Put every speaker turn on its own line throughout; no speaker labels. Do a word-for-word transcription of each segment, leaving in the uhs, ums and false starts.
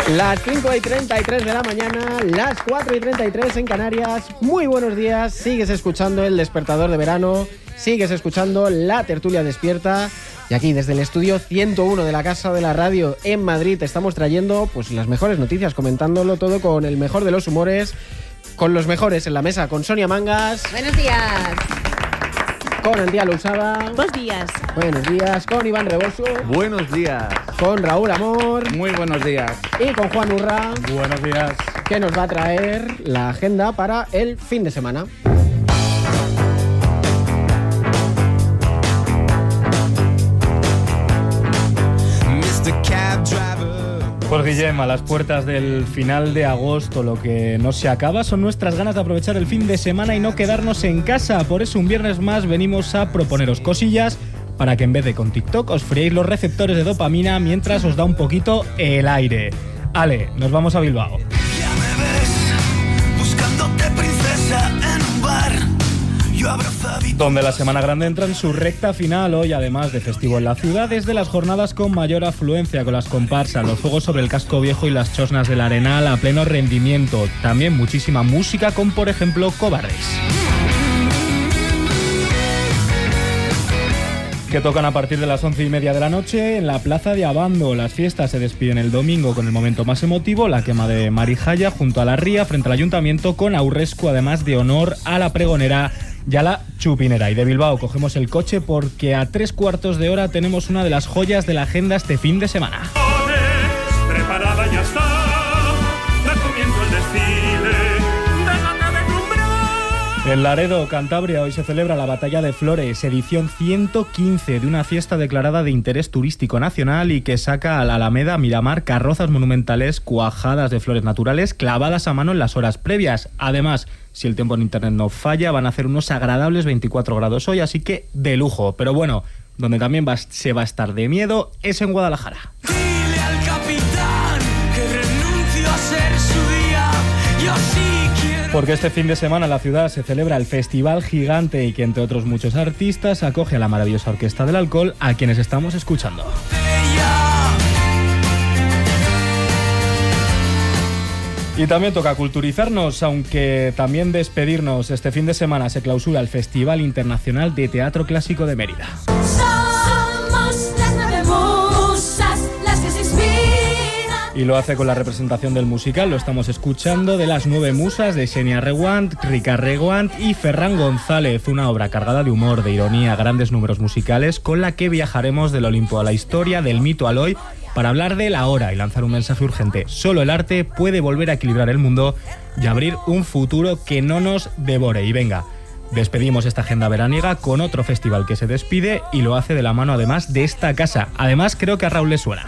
Las cinco y treinta y tres de la mañana, las cuatro y treinta y tres en Canarias. Muy buenos días, sigues escuchando El Despertador de Verano, sigues escuchando La Tertulia Despierta. Y aquí desde el estudio ciento uno de la Casa de la Radio en Madrid te estamos trayendo pues las mejores noticias, comentándolo todo con el mejor de los humores, con los mejores en la mesa, con Sonia Mangas.
Buenos días.
Con Antía Lousada.
Buenos días.
Buenos días. Con Iván Reboso.
Buenos días.
Con Raúl Amor.
Muy buenos días.
Y con Juan Urra.
Buenos días.
Que nos va a traer la agenda para el fin de semana.
Pues Guillem, a las puertas del final de agosto, lo que no se acaba son nuestras ganas de aprovechar el fin de semana y no quedarnos en casa. Por eso un viernes más venimos a proponeros cosillas para que en vez de con TikTok os friéis los receptores de dopamina mientras os da un poquito el aire. Ale, nos vamos a Bilbao.
Ya me ves buscándote, princesa, en un bar. Yo abrazadito.
Donde la Semana Grande entra en su recta final hoy, además de festivo en la ciudad, desde las jornadas con mayor afluencia, con las comparsas, los fuegos sobre el casco viejo y las chosnas del Arenal a pleno rendimiento. También muchísima música con, por ejemplo, Cobardes, que tocan a partir de las once y media de la noche en la plaza de Abando. Las fiestas se despiden el domingo con el momento más emotivo, la quema de Marijaya junto a la ría frente al ayuntamiento, con aurrescu, además de honor a la pregonera y a la chupinera. Y de Bilbao cogemos el coche porque a tres cuartos de hora tenemos una de las joyas de la agenda este fin de semana.
Preparada ya está, recomiendo el desfile, déjate deslumbrar.
En Laredo, Cantabria, hoy se celebra la Batalla de Flores, edición ciento quince de una fiesta declarada de interés turístico nacional y que saca a la Alameda Miramar carrozas monumentales cuajadas de flores naturales clavadas a mano en las horas previas. Además, si el tiempo en internet no falla, van a hacer unos agradables veinticuatro grados hoy, así que de lujo. Pero bueno, donde también va, se va a estar de miedo es en Guadalajara.
Dile al capitán que renuncio a ser su día. Yo sí quiero.
Porque este fin de semana en la ciudad se celebra el Festival Gigante y que, entre otros muchos artistas, acoge a la maravillosa Orquesta del Alcohol, a quienes estamos escuchando. Y también toca culturizarnos, aunque también despedirnos. Este fin de semana se clausura el Festival Internacional de Teatro Clásico de Mérida.
Somos las nueve musas, las que se inspiran.
Y lo hace con la representación del musical, lo estamos escuchando, de las nueve musas de Xenia Reguant, Ricard Reguant y Ferran González. Una obra cargada de humor, de ironía, grandes números musicales, con la que viajaremos del Olimpo a la historia, del mito al hoy, para hablar de la hora y lanzar un mensaje urgente. Solo el arte puede volver a equilibrar el mundo y abrir un futuro que no nos devore. Y venga, despedimos esta agenda veraniega con otro festival que se despide y lo hace de la mano además de esta casa. Además, creo que a Raúl le suena.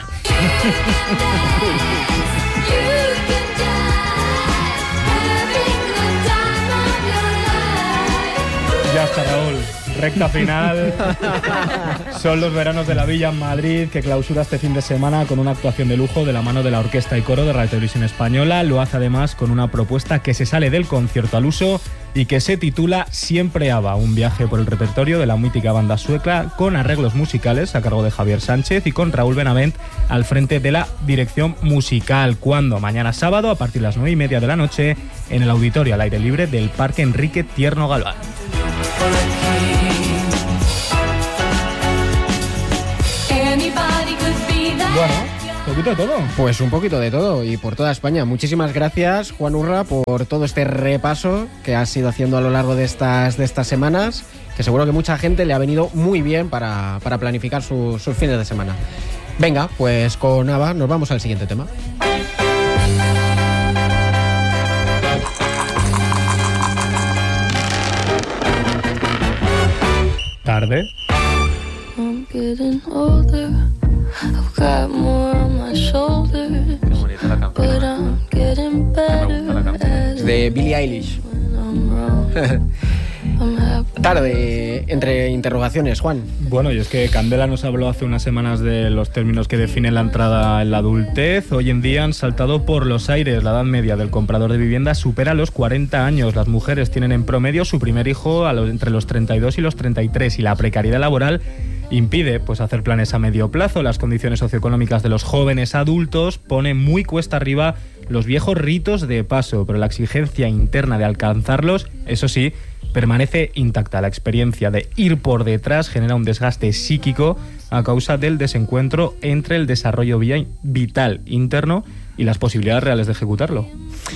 Ya está, Raúl. Recta final. Son los veranos de la Villa en Madrid, que clausura este fin de semana con una actuación de lujo de la mano de la Orquesta y Coro de Radio Televisión Española. Lo hace además con una propuesta que se sale del concierto al uso y que se titula Siempre Ava, un viaje por el repertorio de la mítica banda sueca, con arreglos musicales a cargo de Javier Sánchez y con Raúl Benavent al frente de la dirección musical. Cuando mañana sábado, a partir de las nueve y media de la noche, en el auditorio al aire libre del Parque Enrique Tierno Galván. Bueno, un poquito de todo.
Pues un poquito de todo y por toda España. Muchísimas gracias, Juan Urra, por todo este repaso que has ido haciendo a lo largo de estas, de estas semanas, que seguro que mucha gente le ha venido muy bien para, para planificar su, sus fines de semana. Venga, pues con Ava nos vamos al siguiente tema.
Tarde.
I'm getting older. I've got more on my shoulders, but I'm getting better as
De Billie Eilish.
when I'm wrong. I'm happy.
Tarde, entre interrogaciones, Juan.
Bueno, y es que Candela nos habló hace unas semanas de los términos que definen la entrada en la adultez. Hoy en día han saltado por los aires. La edad media del comprador de vivienda supera los cuarenta años. Las mujeres tienen en promedio su primer hijo a los, entre los treinta y dos y los treinta y tres, y la precariedad laboral impide pues hacer planes a medio plazo. Las condiciones socioeconómicas de los jóvenes adultos ponen muy cuesta arriba los viejos ritos de paso, pero la exigencia interna de alcanzarlos, eso sí, permanece intacta. La experiencia de ir por detrás genera un desgaste psíquico a causa del desencuentro entre el desarrollo vital interno y las posibilidades reales de ejecutarlo.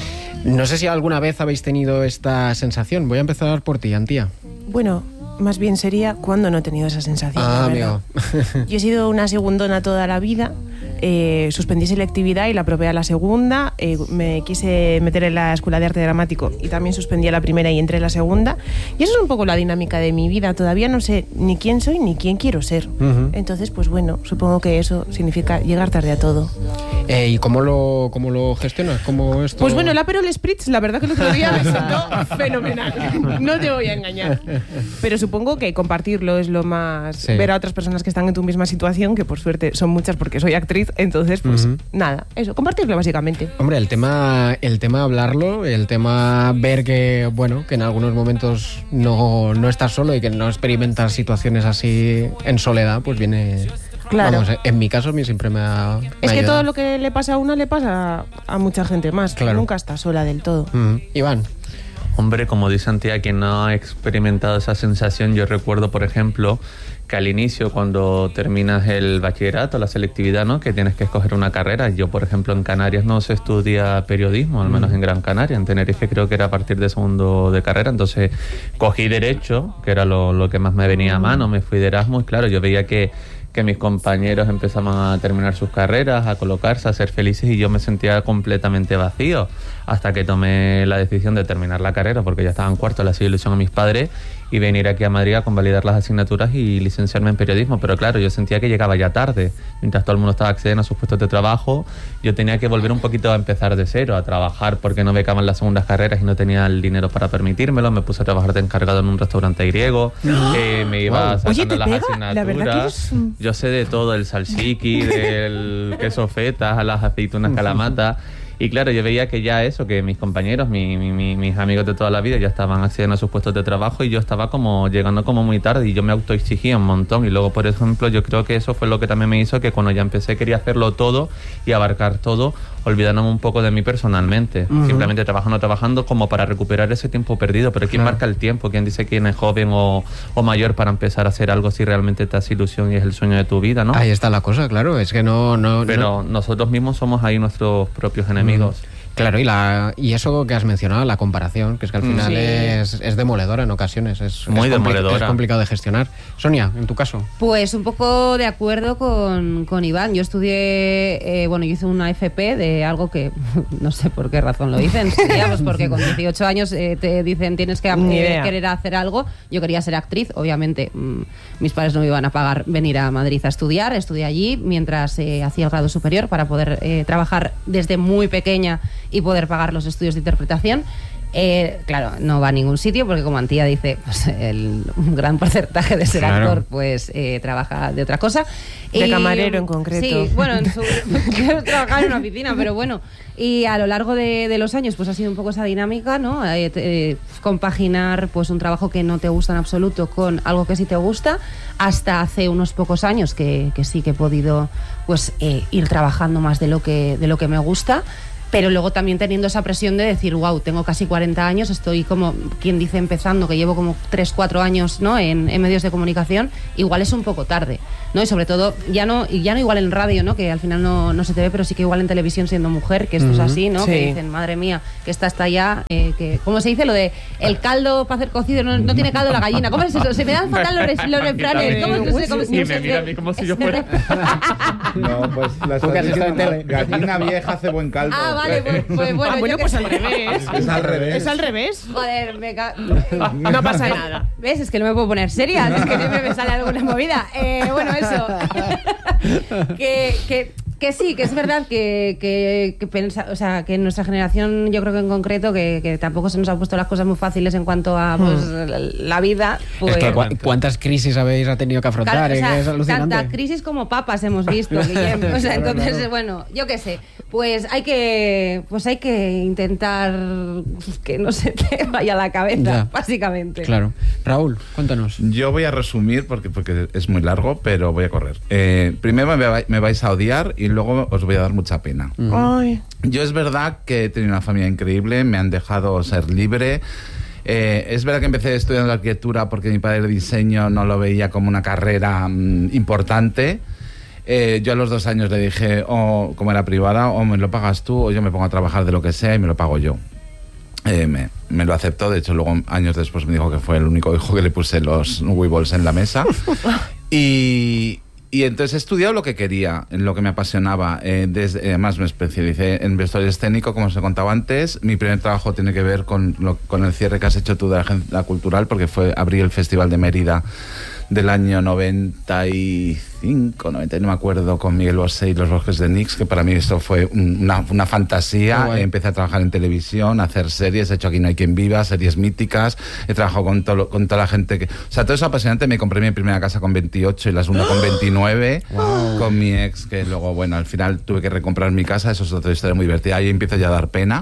No sé si alguna vez habéis tenido esta sensación. Voy a empezar por ti, Antía.
Bueno, más bien sería cuando no he tenido esa sensación.
Ah, amigo.
Yo he sido una segundona toda la vida. Eh, suspendí selectividad y la probé a la segunda. Eh, me quise meter en la escuela de arte dramático y también suspendí a la primera y entré en la segunda. Y eso es un poco la dinámica de mi vida. Todavía no sé ni quién soy ni quién quiero ser. Uh-huh. Entonces, pues bueno, supongo que eso significa llegar tarde a todo.
Eh, ¿Y cómo lo, cómo lo gestionas? ¿Cómo esto?
Pues bueno, el Aperol Spritz, la verdad que el otro día me sentó fenomenal. No te voy a engañar. Pero supongo que compartirlo es lo más... Sí. Ver a otras personas que están en tu misma situación, que por suerte son muchas porque soy actriz, entonces pues uh-huh. nada, eso, compartirlo básicamente.
Hombre, el tema, el tema hablarlo, el tema ver que, bueno, que en algunos momentos no, no estás solo y que no experimentas situaciones así en soledad, pues viene...
Claro.
Vamos, en mi caso a mí siempre me ha... Me
es
ha
que
ayudado.
todo lo que le pasa a una le pasa a mucha gente más.
Claro.
Nunca está sola del todo.
Uh-huh. Iván.
Hombre, como dice Antía, quien no ha experimentado esa sensación, yo recuerdo, por ejemplo, que al inicio, cuando terminas el bachillerato, la selectividad, ¿no?, que tienes que escoger una carrera. Yo, por ejemplo, en Canarias no se estudia periodismo, al menos en Gran Canaria. En Tenerife creo que era a partir de segundo de carrera. Entonces cogí Derecho, que era lo, lo que más me venía a mano. Me fui de Erasmus y claro, yo veía que que mis compañeros empezaban a terminar sus carreras, a colocarse, a ser felices y yo me sentía completamente vacío hasta que tomé la decisión de terminar la carrera porque ya estaba en cuarto, le hacía ilusión a mis padres y venir aquí a Madrid a convalidar las asignaturas y licenciarme en periodismo. Pero claro, yo sentía que llegaba ya tarde. Mientras todo el mundo estaba accediendo a sus puestos de trabajo, yo tenía que volver un poquito a empezar de cero, a trabajar porque no becaban las segundas carreras y no tenía el dinero para permitírmelo. Me puse a trabajar de encargado en un restaurante griego,
¡Oh!
eh, me iba
Wow.
sacando
Oye, ¿te
las
pega?
asignaturas.
La verdad que eres...
Yo sé de todo, el salsiqui, del queso feta, a las aceitunas calamata. Y claro, yo veía que ya eso, que mis compañeros, mi, mi, mi, mis amigos de toda la vida ya estaban accediendo a sus puestos de trabajo y yo estaba como llegando como muy tarde y yo me autoexigía un montón. Y luego, por ejemplo, yo creo que eso fue lo que también me hizo que cuando ya empecé quería hacerlo todo y abarcar todo, olvidándome un poco de mí personalmente. Uh-huh. Simplemente trabajando, trabajando como para recuperar ese tiempo perdido. Pero ¿quién claro. marca el tiempo? ¿Quién dice quién es joven o, o mayor para empezar a hacer algo si realmente te hace ilusión y es el sueño de tu vida, ¿no?
Ahí está la cosa, claro. Es que no... no
Pero
no...
nosotros mismos somos ahí nuestros propios enemigos.
Uh-huh. Claro, y la y eso que has mencionado, la comparación, que es que al final sí. es, es demoledora en ocasiones, es
muy
es
demoledora.
Es complicado de gestionar. Sonia, en tu caso.
Pues un poco de acuerdo con, con Iván. Yo estudié, eh, bueno, yo hice una F P de algo que no sé por qué razón lo hice. Pues porque con dieciocho años eh, te dicen tienes que eh, querer hacer algo. Yo quería ser actriz, obviamente. Mmm, mis padres no me iban a pagar venir a Madrid a estudiar. Estudié allí mientras eh, hacía el grado superior para poder eh, trabajar desde muy pequeña y poder pagar los estudios de interpretación. Eh, claro, no va a ningún sitio porque como Antía dice, pues el, un gran porcentaje de ser claro. actor pues eh, trabaja de otra cosa.
De
y,
camarero en concreto.
Sí, bueno, en su, quiero trabajar en una oficina, pero bueno. Y a lo largo de, de los años pues ha sido un poco esa dinámica, ¿no? Eh, eh, compaginar pues un trabajo que no te gusta en absoluto con algo que sí te gusta, hasta hace unos pocos años que, que sí que he podido pues eh, ir trabajando más de lo que, de lo que me gusta. Pero luego también teniendo esa presión de decir, wow, tengo casi cuarenta años, estoy como, quien dice empezando, que llevo como tres, cuatro años, ¿no? en, en medios de comunicación, igual es un poco tarde, ¿no? Y sobre todo, ya no, y ya no igual en radio, ¿no? Que al final no, no se te ve, pero sí que igual en televisión siendo mujer, que esto uh-huh. es así, ¿no? Sí. Que dicen, madre mía, que esta está ya, eh, que, ¿cómo se dice? Lo de el caldo para hacer cocido, no, no tiene caldo la gallina. ¿Cómo es eso? Se me dan fatal los, los refranes. ¿Cómo es eso?
Y me mira a mí como si yo fuera...
No, pues la gallina vieja hace buen caldo.
Ah, vale, pues, pues bueno.
Ah, bueno, pues al revés.
Es al revés.
Es al revés.
Joder, me ca...
No pasa nada.
¿Ves? Es que no me puedo poner seria, es que siempre me sale alguna movida. Eh, bueno, eso. que, que Que sí, que es verdad que, que, que pensa, o sea, que en nuestra generación, yo creo que en concreto, que, que tampoco se nos han puesto las cosas muy fáciles en cuanto a pues, hmm. la, la vida. Pues,
es que cu cuántas crisis habéis tenido que afrontar,
claro, o sea,
es alucinante.
Tanta crisis como papas hemos visto, Guillem. O sea, entonces, claro. bueno, yo qué sé, pues hay que, pues hay que intentar que no se te vaya la cabeza, ya. básicamente.
Claro. Raúl, cuéntanos.
Yo voy a resumir porque, porque es muy largo, pero voy a correr. Eh, primero me, me vais a odiar y luego os voy a dar mucha pena.
Mm.
Ay.
Yo es verdad que he tenido una familia increíble, me han dejado ser libre. Eh, es verdad que empecé estudiando arquitectura porque mi padre el diseño no lo veía como una carrera mm, importante. Eh, yo a los dos años le dije, o oh, como era privada, o me lo pagas tú o yo me pongo a trabajar de lo que sea y me lo pago yo. Eh, me, me lo aceptó, de hecho luego años después me dijo que fue el único hijo que le puse los Weebles en la mesa. y... Y entonces he estudiado lo que quería, en lo que me apasionaba. Eh, desde, además me especialicé en vestuario escénico, como os he contado antes. Mi primer trabajo tiene que ver con, lo, con el cierre que has hecho tú de la agenda cultural, porque fue abrí el Festival de Mérida del año noventa y cinco, noventa, no me acuerdo, con Miguel Bosé y los Bosques de Nix, que para mí esto fue una, una fantasía. Oh, empecé a trabajar en televisión, a hacer series, he hecho Aquí no hay quien viva, series míticas, he trabajado con, todo, con toda la gente que... O sea, todo eso apasionante. Me compré mi primera casa con veintiocho y la segunda con veintinueve, wow. con mi ex, que luego, bueno, al final tuve que recomprar mi casa, eso es otra historia muy divertida, ahí empiezo ya a dar pena.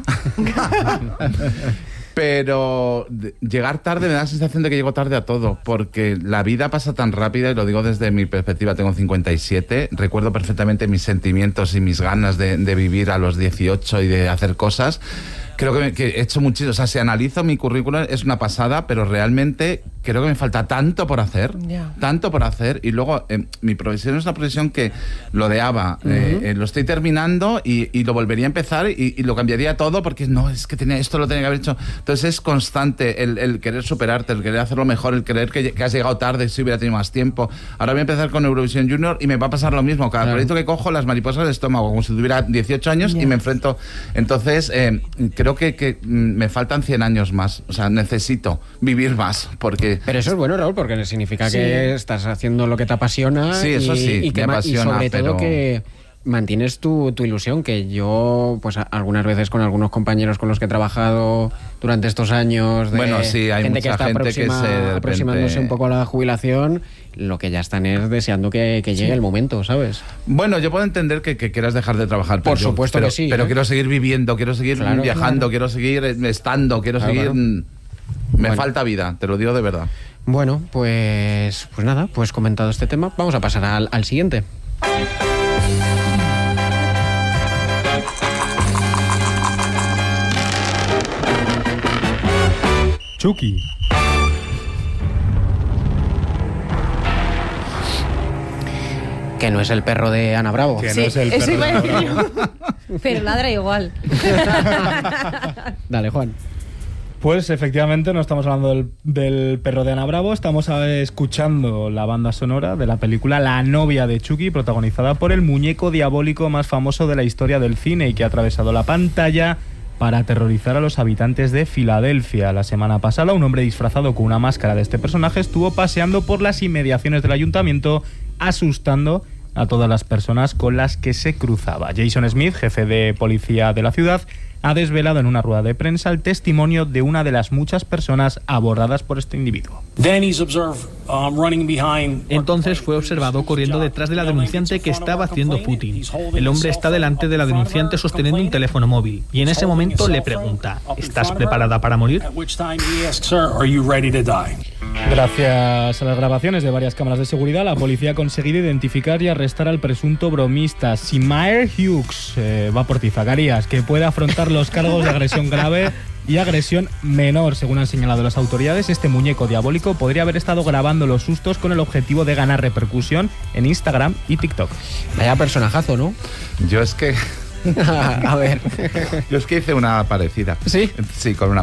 Pero llegar tarde me da la sensación de que llego tarde a todo, porque la vida pasa tan rápida, y lo digo desde mi perspectiva, tengo cincuenta y siete, recuerdo perfectamente mis sentimientos y mis ganas de, de vivir a los dieciocho y de hacer cosas. Creo que, me, que he hecho muchísimo, o sea, si analizo mi currículum es una pasada, pero realmente creo que me falta tanto por hacer, yeah. tanto por hacer, y luego eh, mi profesión es una profesión que lo deaba, uh-huh. eh, eh, lo estoy terminando y, y lo volvería a empezar y, y lo cambiaría todo porque no, es que tenía, esto lo tenía que haber hecho. Entonces es constante el, el querer superarte, el querer hacerlo mejor, el querer que, que has llegado tarde si hubiera tenido más tiempo. Ahora voy a empezar con Eurovisión Junior y me va a pasar lo mismo, cada claro. proyecto que cojo las mariposas del estómago, como si tuviera dieciocho años yeah. y me enfrento. Entonces eh, creo que, que me faltan cien años más, o sea, necesito vivir más, porque...
Pero eso es bueno, Raúl, porque significa sí. que estás haciendo lo que te apasiona.
Sí, eso
y,
sí,
y que
me apasiona,
y sobre
pero...
todo que mantienes tu, tu ilusión, que yo, pues a, algunas veces con algunos compañeros con los que he trabajado durante estos años, de
bueno, sí, hay
gente
mucha
que está
gente
aproxima,
que se, de repente...
aproximándose un poco a la jubilación, lo que ya están es deseando que, que llegue sí. el momento, ¿sabes?
Bueno, yo puedo entender que, que quieras dejar de trabajar.
Por yo, supuesto
pero,
que sí.
Pero
¿eh?
quiero seguir viviendo, quiero seguir claro, viajando, claro. quiero seguir estando, quiero claro, seguir... Claro. Me bueno. falta vida, te lo digo de verdad.
Bueno, pues, pues nada, pues comentado este tema, vamos a pasar al, al siguiente.
Chucky.
Que no es el perro de Ana Bravo.
Que
sí,
no es el
eso
perro
iba
de
a
Ana
decir
Bravo.
yo. Pero ladra igual.
Dale, Juan.
Pues efectivamente no estamos hablando del, del perro de Ana Bravo, estamos escuchando la banda sonora de la película La novia de Chucky, protagonizada por el muñeco diabólico más famoso de la historia del cine y que ha atravesado la pantalla para aterrorizar a los habitantes de Filadelfia. La semana pasada, un hombre disfrazado con una máscara de este personaje estuvo paseando por las inmediaciones del ayuntamiento, asustando a todas las personas con las que se cruzaba. Jason Smith, jefe de policía de la ciudad, ha desvelado en una rueda de prensa el testimonio de una de las muchas personas abordadas por este individuo.
Entonces fue observado corriendo detrás de la denunciante que estaba haciendo footing. El hombre está delante de la denunciante sosteniendo un teléfono móvil y en ese momento le pregunta: ¿estás preparada para morir?
Gracias a las grabaciones de varias cámaras de seguridad, la policía ha conseguido identificar y arrestar al presunto bromista Seymour Hughes. Eh, va por ti, Zacarías, que puede afrontar los cargos de agresión grave y agresión menor. Según han señalado las autoridades, este muñeco diabólico podría haber estado grabando los sustos con el objetivo de ganar repercusión en Instagram y TikTok.
Vaya personajazo, ¿no?
Yo es que...
A ver.
Yo es que hice una parecida.
¿Sí?
Sí, con una